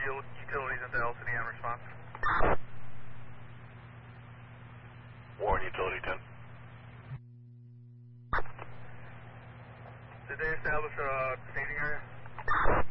utilities into LCD on response. Warren Utility 10. Did they establish a staging area?